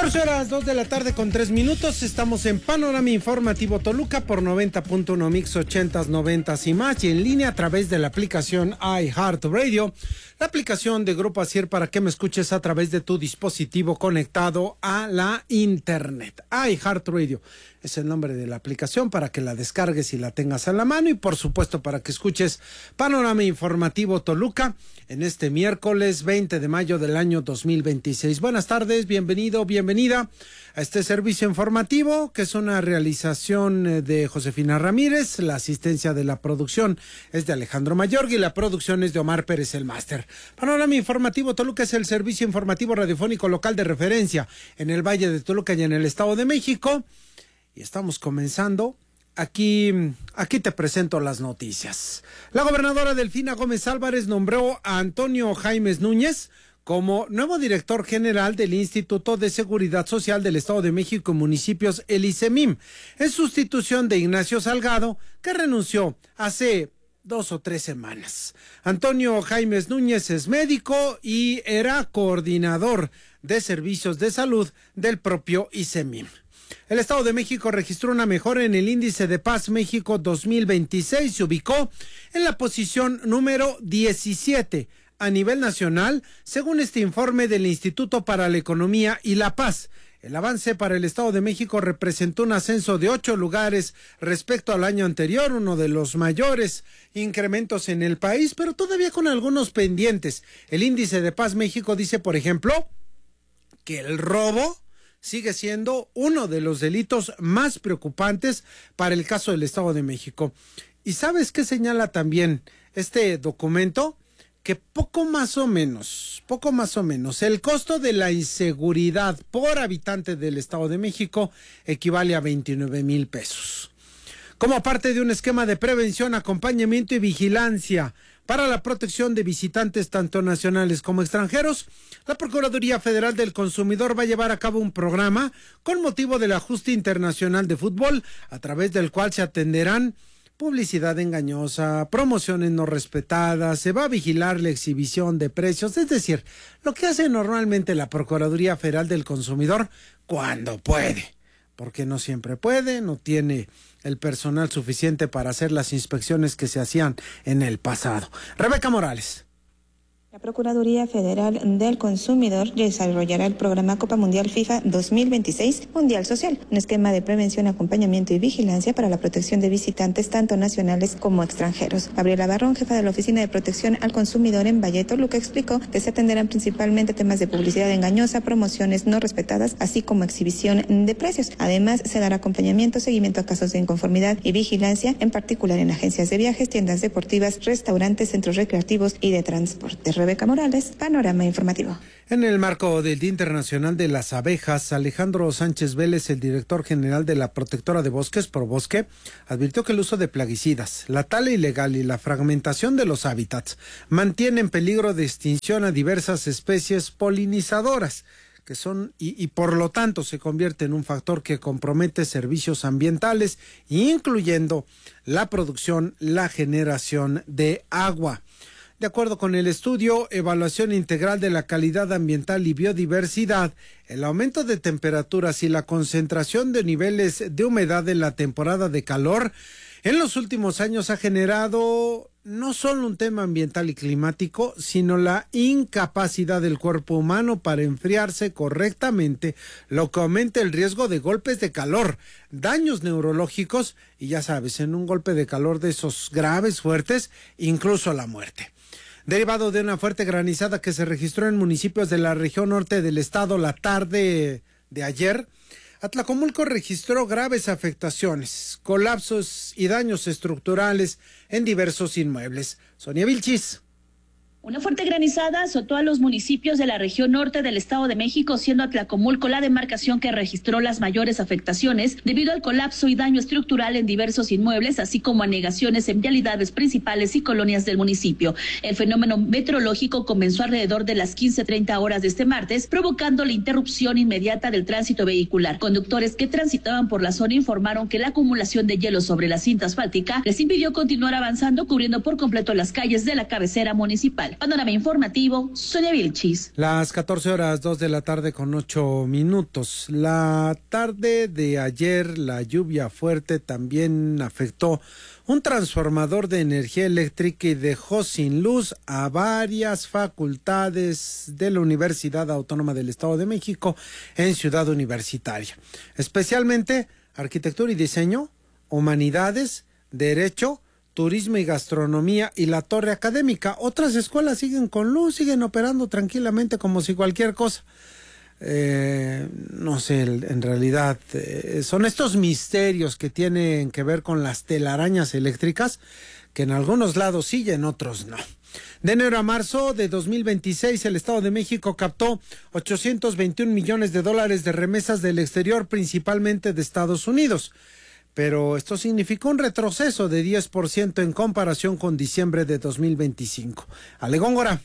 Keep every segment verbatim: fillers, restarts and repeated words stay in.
catorce horas, dos de la tarde con tres minutos, estamos en Panorama Informativo Toluca por noventa punto uno Mix ochentas, noventas y más, y en línea a través de la aplicación iHeartRadio, la aplicación de Grupo Asier para que me escuches a través de tu dispositivo conectado a la internet. iHeartRadio es el nombre de la aplicación para que la descargues y la tengas a la mano, y por supuesto para que escuches Panorama Informativo Toluca en este miércoles veinte de mayo del año dos mil veintiséis. Buenas tardes, bienvenido, bienvenida a este servicio informativo que es una realización de Josefina Ramírez. La asistencia de la producción es de Alejandro Mayorga y la producción es de Omar Pérez, el máster. Panorama Informativo Toluca es el servicio informativo radiofónico local de referencia en el Valle de Toluca y en el Estado de México. Y estamos comenzando. Aquí, aquí te presento las noticias. La gobernadora Delfina Gómez Álvarez nombró a Antonio Jaimes Núñez como nuevo director general del Instituto de Seguridad Social del Estado de México y Municipios, el ISEMIM, en sustitución de Ignacio Salgado, que renunció hace dos o tres semanas. Antonio Jaimes Núñez es médico y era coordinador de servicios de salud del propio ISEMIM. El Estado de México registró una mejora en el índice de paz México dos mil veintiséis, se ubicó en la posición número diecisiete a nivel nacional, según este informe del Instituto para la Economía y la Paz. El avance para el Estado de México representó un ascenso de ocho lugares respecto al año anterior, uno de los mayores incrementos en el país, pero todavía con algunos pendientes. El índice de paz México dice, por ejemplo, que el robo sigue siendo uno de los delitos más preocupantes para el caso del Estado de México. ¿Y sabes qué señala también este documento? Que poco más o menos, poco más o menos, el costo de la inseguridad por habitante del Estado de México equivale a veintinueve mil pesos. Como parte de un esquema de prevención, acompañamiento y vigilancia para la protección de visitantes tanto nacionales como extranjeros, la Procuraduría Federal del Consumidor va a llevar a cabo un programa con motivo del ajuste internacional de fútbol, a través del cual se atenderán publicidad engañosa, promociones no respetadas, se va a vigilar la exhibición de precios, es decir, lo que hace normalmente la Procuraduría Federal del Consumidor cuando puede, porque no siempre puede, no tiene el personal suficiente para hacer las inspecciones que se hacían en el pasado. Rebeca Morales. La Procuraduría Federal del Consumidor desarrollará el programa Copa Mundial FIFA dos mil veintiséis Mundial Social, un esquema de prevención, acompañamiento y vigilancia para la protección de visitantes tanto nacionales como extranjeros. Gabriela Barrón, jefa de la Oficina de Protección al Consumidor en Valle de Toluca, explicó que se atenderán principalmente temas de publicidad engañosa, promociones no respetadas, así como exhibición de precios. Además, se dará acompañamiento, seguimiento a casos de inconformidad y vigilancia, en particular en agencias de viajes, tiendas deportivas, restaurantes, centros recreativos y de transporte. Rebeca Morales, Panorama Informativo. En el marco del Día Internacional de las Abejas, Alejandro Sánchez Vélez, el director general de la Protectora de Bosques, Probosque, advirtió que el uso de plaguicidas, la tala ilegal y la fragmentación de los hábitats mantienen en peligro de extinción a diversas especies polinizadoras, que son y, y por lo tanto se convierte en un factor que compromete servicios ambientales, incluyendo la producción, la generación de agua. De acuerdo con el estudio Evaluación Integral de la Calidad Ambiental y Biodiversidad, el aumento de temperaturas y la concentración de niveles de humedad en la temporada de calor en los últimos años ha generado no solo un tema ambiental y climático, sino la incapacidad del cuerpo humano para enfriarse correctamente, lo que aumenta el riesgo de golpes de calor, daños neurológicos y, ya sabes, en un golpe de calor de esos graves, fuertes, incluso la muerte. Derivado de una fuerte granizada que se registró en municipios de la región norte del estado la tarde de ayer, Atlacomulco registró graves afectaciones, colapsos y daños estructurales en diversos inmuebles. Sonia Vilchis. Una fuerte granizada azotó a los municipios de la región norte del Estado de México, siendo Atlacomulco la demarcación que registró las mayores afectaciones debido al colapso y daño estructural en diversos inmuebles, así como anegaciones en vialidades principales y colonias del municipio. El fenómeno meteorológico comenzó alrededor de las quince treinta horas de este martes, provocando la interrupción inmediata del tránsito vehicular. Conductores que transitaban por la zona informaron que la acumulación de hielo sobre la cinta asfáltica les impidió continuar avanzando, cubriendo por completo las calles de la cabecera municipal. nacional. Panorama informativo, Sonia Vilchis. Las catorce horas, dos de la tarde con ocho minutos. La tarde de ayer, la lluvia fuerte también afectó un transformador de energía eléctrica y dejó sin luz a varias facultades de la Universidad Autónoma del Estado de México en Ciudad Universitaria, especialmente Arquitectura y Diseño, Humanidades, Derecho, Turismo y Gastronomía y la Torre Académica. Otras escuelas siguen con luz, siguen operando tranquilamente como si cualquier cosa. Eh, no sé, en realidad eh, son estos misterios que tienen que ver con las telarañas eléctricas, que en algunos lados sí y en otros no. De enero a marzo de dos mil veintiséis, el Estado de México captó ochocientos veintiún millones de dólares de remesas del exterior, principalmente de Estados Unidos. Pero esto significó un retroceso de diez por ciento en comparación con diciembre de dos mil veinticinco. Ale Góngora.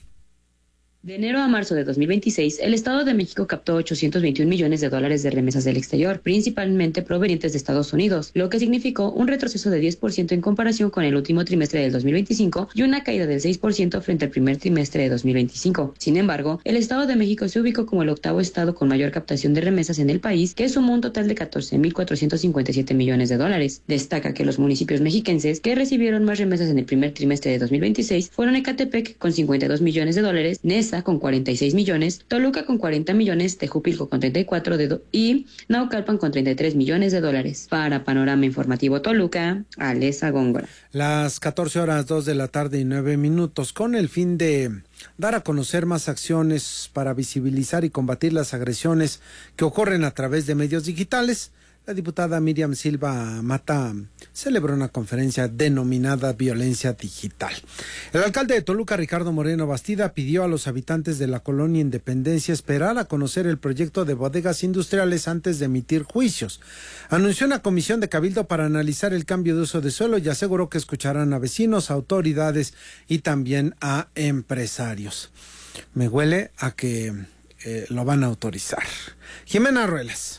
De enero a marzo de dos mil veintiséis, el Estado de México captó ochocientos veintiún millones de dólares de remesas del exterior, principalmente provenientes de Estados Unidos, lo que significó un retroceso de diez por ciento en comparación con el último trimestre del dos mil veinticinco y una caída del seis por ciento frente al primer trimestre de dos mil veinticinco. Sin embargo, el Estado de México se ubicó como el octavo estado con mayor captación de remesas en el país, que sumó un total de catorce mil cuatrocientos cincuenta y siete millones de dólares. Destaca que los municipios mexiquenses que recibieron más remesas en el primer trimestre de dos mil veintiséis fueron Ecatepec con cincuenta y dos millones de dólares, Nesa con cuarenta y seis millones, Toluca con cuarenta millones, Tejupilco con treinta y cuatro de do- y Naucalpan con treinta y tres millones de dólares. Para Panorama Informativo Toluca, Alesa Góngora. Las catorce horas, dos de la tarde y nueve minutos, con el fin de dar a conocer más acciones para visibilizar y combatir las agresiones que ocurren a través de medios digitales. La diputada Miriam Silva Mata celebró una conferencia denominada Violencia Digital. El alcalde de Toluca, Ricardo Moreno Bastida, pidió a los habitantes de la colonia Independencia esperar a conocer el proyecto de bodegas industriales antes de emitir juicios. Anunció una comisión de cabildo para analizar el cambio de uso de suelo y aseguró que escucharán a vecinos, autoridades y también a empresarios. Me huele a que eh, lo van a autorizar. Jimena Ruelas.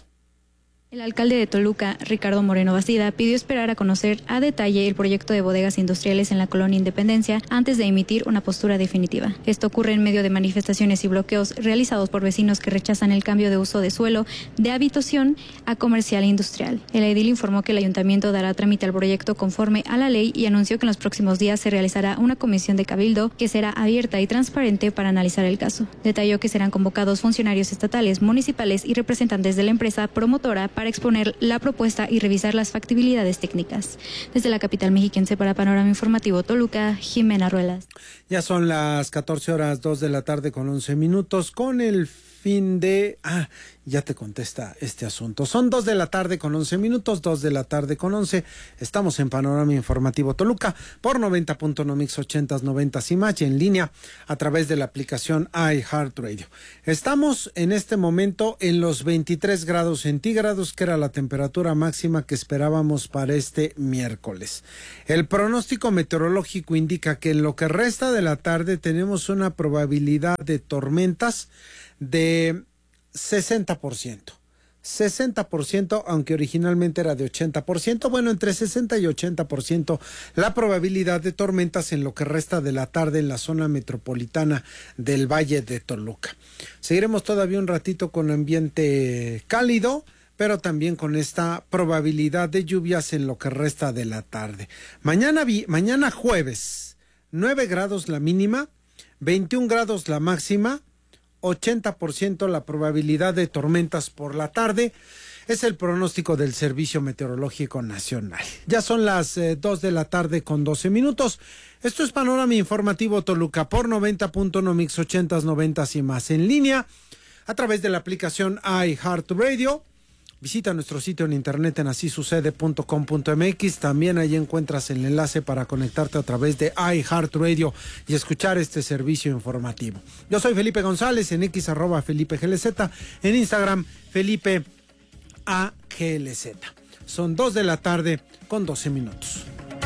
El alcalde de Toluca, Ricardo Moreno Bastida, pidió esperar a conocer a detalle el proyecto de bodegas industriales en la colonia Independencia antes de emitir una postura definitiva. Esto ocurre en medio de manifestaciones y bloqueos realizados por vecinos que rechazan el cambio de uso de suelo de habitación a comercial e industrial. El edil informó que el ayuntamiento dará trámite al proyecto conforme a la ley y anunció que en los próximos días se realizará una comisión de cabildo que será abierta y transparente para analizar el caso. Detalló que serán convocados funcionarios estatales, municipales y representantes de la empresa promotora para exponer la propuesta y revisar las factibilidades técnicas. Desde la capital mexiquense para Panorama Informativo Toluca, Jimena Ruelas. Ya son las catorce horas, dos de la tarde con once minutos, con el fin de... Ah, ya te contesta este asunto. Son dos de la tarde con once minutos, dos de la tarde con once. Estamos en Panorama Informativo Toluca por noventa punto uno Mix ochentas, noventas y más y en línea a través de la aplicación iHeartRadio. Estamos en este momento en los veintitrés grados centígrados, que era la temperatura máxima que esperábamos para este miércoles. El pronóstico meteorológico indica que en lo que resta de la tarde tenemos una probabilidad de tormentas de sesenta por ciento. sesenta por ciento, aunque originalmente era de ochenta por ciento. Bueno, entre sesenta y ochenta por ciento la probabilidad de tormentas en lo que resta de la tarde en la zona metropolitana del Valle de Toluca. Seguiremos todavía un ratito con ambiente cálido, pero también con esta probabilidad de lluvias en lo que resta de la tarde. Mañana, vi, mañana jueves, nueve grados la mínima, veintiún grados la máxima, ochenta por ciento la probabilidad de tormentas por la tarde. Es el pronóstico del Servicio Meteorológico Nacional. Ya son las eh, dos de la tarde con doce minutos. Esto es Panorama Informativo Toluca por noventa punto uno Mix ochentas, noventas y más en línea a través de la aplicación iHeartRadio. Visita nuestro sitio en internet en así sucede punto com punto mx. También ahí encuentras el enlace para conectarte a través de iHeartRadio y escuchar este servicio informativo. Yo soy Felipe González, en X arroba Felipe G L Z, en Instagram Felipe A G L Z. Son dos de la tarde con doce minutos.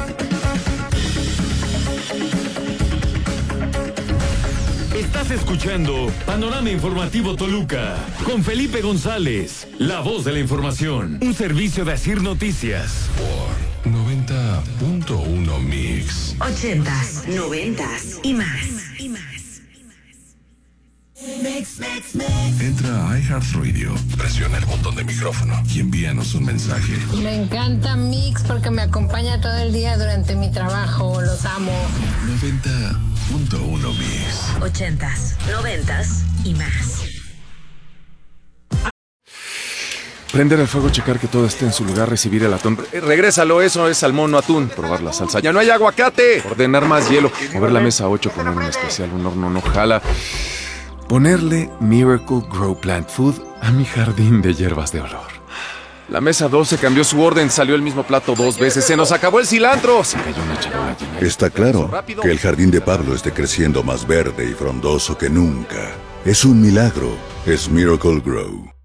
Estás escuchando Panorama Informativo Toluca con Felipe González, la voz de la información. Un servicio de Asir Noticias. Por noventa punto uno Mix. Ochentas, noventas y más. Y más. Entra a iHeartRadio, presiona el botón de micrófono y envíanos un mensaje. Me encanta Mix porque me acompaña todo el día durante mi trabajo. Los amo. noventa punto uno Mix. Ochentas, noventas y más. Prender el fuego, checar que todo esté en su lugar, recibir el atún. Eh, regrésalo, eso es salmón, no atún. Probar la salsa. ¡Ya no hay aguacate! Ordenar más hielo. Mover la mesa ocho, poner un especial, un horno no jala. Ponerle Miracle Grow Plant Food a mi jardín de hierbas de olor. La mesa doce cambió su orden, salió el mismo plato dos veces. ¡Se nos acabó el cilantro! Se cayó una charola llena. Está claro que el jardín de Pablo esté creciendo más verde y frondoso que nunca. Es un milagro. Es Miracle Grow.